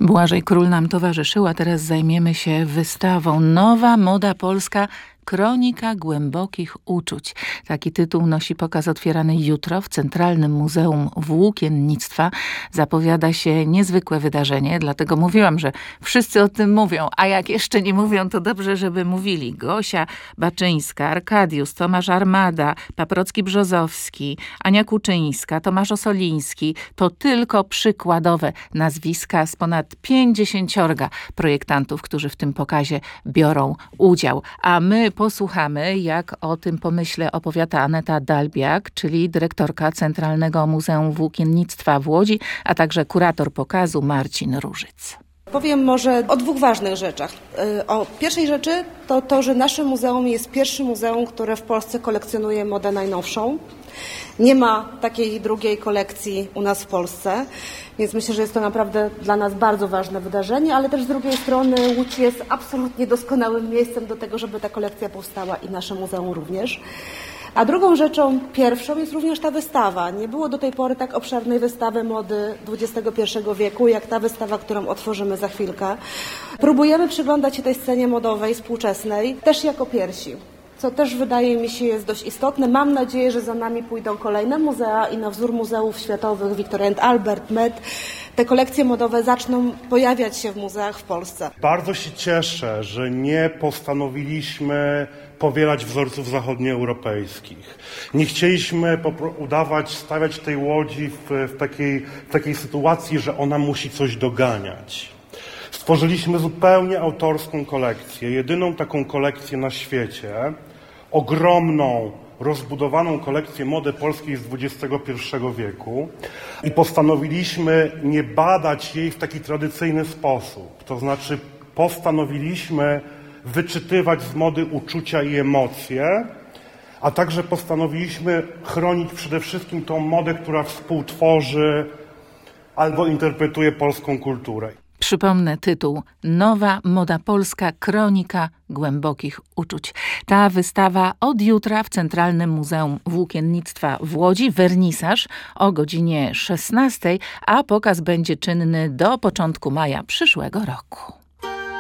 Błażej Król nam towarzyszył, a teraz zajmiemy się wystawą Nowa moda polska. Kronika głębokich uczuć. Taki tytuł nosi pokaz otwierany jutro w Centralnym Muzeum Włókiennictwa. Zapowiada się niezwykłe wydarzenie, dlatego mówiłam, że wszyscy o tym mówią, a jak jeszcze nie mówią, to dobrze, żeby mówili. Gosia Baczyńska, Arkadiusz, Tomasz Armada, Paprocki-Brzozowski, Ania Kuczyńska, Tomasz Osoliński. To tylko przykładowe nazwiska z ponad 50 projektantów, którzy w tym pokazie biorą udział. A my posłuchamy, jak o tym pomyśle opowiada Aneta Dalbiak, czyli dyrektorka Centralnego Muzeum Włókiennictwa w Łodzi, a także kurator pokazu Marcin Różyc. Powiem może o dwóch ważnych rzeczach. O pierwszej rzeczy to, że nasze muzeum jest pierwszym muzeum, które w Polsce kolekcjonuje modę najnowszą. Nie ma takiej drugiej kolekcji u nas w Polsce, więc myślę, że jest to naprawdę dla nas bardzo ważne wydarzenie, ale też z drugiej strony Łódź jest absolutnie doskonałym miejscem do tego, żeby ta kolekcja powstała i nasze muzeum również. A drugą rzeczą, pierwszą, jest również ta wystawa. Nie było do tej pory tak obszernej wystawy mody XXI wieku, jak ta wystawa, którą otworzymy za chwilkę. Próbujemy przyglądać się tej scenie modowej współczesnej też jako pierwsi, co też wydaje mi się jest dość istotne. Mam nadzieję, że za nami pójdą kolejne muzea i na wzór muzeów światowych Victoria and Albert, Met, te kolekcje modowe zaczną pojawiać się w muzeach w Polsce. Bardzo się cieszę, że nie postanowiliśmy powielać wzorców zachodnioeuropejskich. Nie chcieliśmy stawiać tej Łodzi w takiej sytuacji, że ona musi coś doganiać. Stworzyliśmy zupełnie autorską kolekcję, jedyną taką kolekcję na świecie, ogromną, rozbudowaną kolekcję mody polskiej z XXI wieku i postanowiliśmy nie badać jej w taki tradycyjny sposób. To znaczy postanowiliśmy wyczytywać z mody uczucia i emocje, a także postanowiliśmy chronić przede wszystkim tą modę, która współtworzy albo interpretuje polską kulturę. Przypomnę tytuł Nowa moda polska. Kronika głębokich uczuć. Ta wystawa od jutra w Centralnym Muzeum Włókiennictwa w Łodzi. Wernisaż o godzinie 16, a pokaz będzie czynny do początku maja przyszłego roku.